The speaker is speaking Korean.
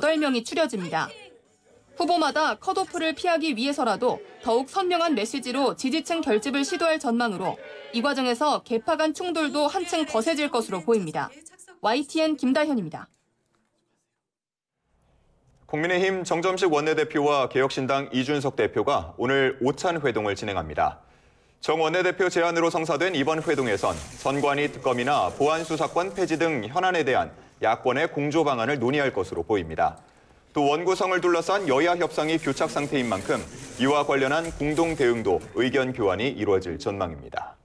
8명이 추려집니다. 후보마다 컷오프를 피하기 위해서라도 더욱 선명한 메시지로 지지층 결집을 시도할 전망으로 이 과정에서 계파 간 충돌도 한층 거세질 것으로 보입니다. YTN 김다현입니다. 국민의힘 정점식 원내대표와 개혁신당 이준석 대표가 오늘 오찬 회동을 진행합니다. 정 원내대표 제안으로 성사된 이번 회동에선 선관위 특검이나 보안수사권 폐지 등 현안에 대한 야권의 공조 방안을 논의할 것으로 보입니다. 또 원구성을 둘러싼 여야 협상이 교착 상태인 만큼 이와 관련한 공동 대응도 의견 교환이 이루어질 전망입니다.